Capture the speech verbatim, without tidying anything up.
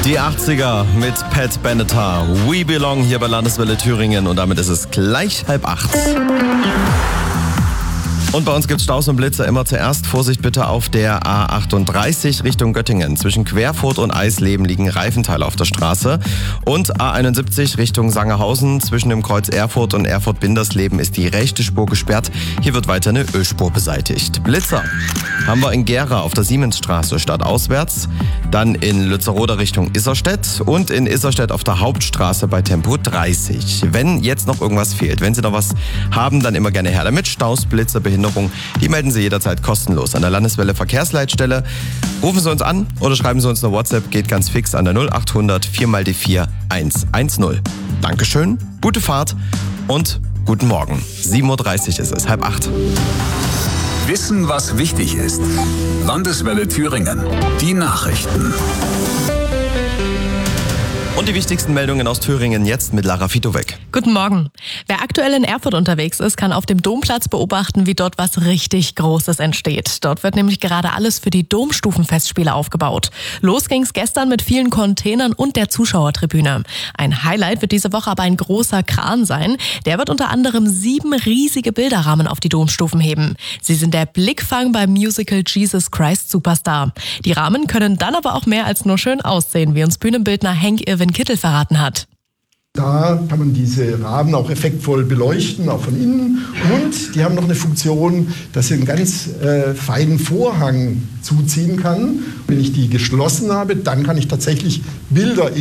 Die achtziger mit Pat Benatar. We Belong hier bei Landeswelle Thüringen und damit ist es gleich halb acht. Und bei uns gibt es Staus und Blitzer immer zuerst. Vorsicht bitte auf der A achtunddreißig Richtung Göttingen. Zwischen Querfurt und Eisleben liegen Reifenteile auf der Straße. Und A einundsiebzig Richtung Sangerhausen. Zwischen dem Kreuz Erfurt und Erfurt-Bindersleben ist die rechte Spur gesperrt. Hier wird weiter eine Ölspur beseitigt. Blitzer haben wir in Gera auf der Siemensstraße stadtauswärts. Dann in Lützeraroda Richtung Isserstedt und in Isserstedt auf der Hauptstraße bei Tempo dreißig. Wenn jetzt noch irgendwas fehlt, wenn Sie noch was haben, dann immer gerne her damit. Staus, Blitzer, Behinderung, die melden Sie jederzeit kostenlos an der Landeswelle Verkehrsleitstelle. Rufen Sie uns an oder schreiben Sie uns eine WhatsApp, geht ganz fix an der null achthundert vier mal die vier eins eins null. Dankeschön, gute Fahrt und guten Morgen. sieben Uhr dreißig ist es, halb acht. Wissen, was wichtig ist. Landeswelle Thüringen. Die Nachrichten. Und die wichtigsten Meldungen aus Thüringen jetzt mit Lara Fitowek. Guten Morgen. Wer aktuell in Erfurt unterwegs ist, kann auf dem Domplatz beobachten, wie dort was richtig Großes entsteht. Dort wird nämlich gerade alles für die Domstufenfestspiele aufgebaut. Los ging's gestern mit vielen Containern und der Zuschauertribüne. Ein Highlight wird diese Woche aber ein großer Kran sein. Der wird unter anderem sieben riesige Bilderrahmen auf die Domstufen heben. Sie sind der Blickfang beim Musical Jesus Christ Superstar. Die Rahmen können dann aber auch mehr als nur schön aussehen, wie uns Bühnenbildner Henk Irwin Kittel verraten hat. Da kann man diese Rahmen auch effektvoll beleuchten, auch von innen. Und die haben noch eine Funktion, dass ich einen ganz äh, feinen Vorhang zuziehen kann. Wenn ich die geschlossen habe, dann kann ich tatsächlich Bilder